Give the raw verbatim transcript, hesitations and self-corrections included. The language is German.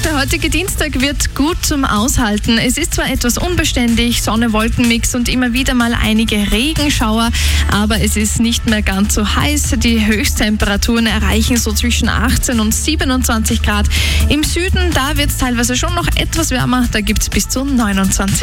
Der heutige Dienstag wird gut zum Aushalten. Es ist zwar etwas unbeständig, Sonne-Wolken-Mix und immer wieder mal einige Regenschauer, aber es ist nicht mehr ganz so heiß. Die Höchsttemperaturen erreichen so zwischen achtzehn und siebenundzwanzig Grad. Im Süden, da wird es teilweise schon noch etwas wärmer, da gibt es bis zu neunundzwanzig.